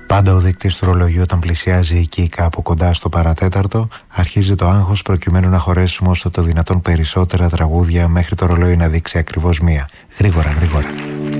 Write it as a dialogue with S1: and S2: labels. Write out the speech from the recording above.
S1: Πάντα ο δείκτης του ρολογιού όταν πλησιάζει εκεί κάπου κοντά στο παρατέταρτο, αρχίζει το άγχος προκειμένου να χωρέσουμε όσο το δυνατόν περισσότερα τραγούδια μέχρι το ρολόι να δείξει ακριβώς μία. Γρήγορα, γρήγορα.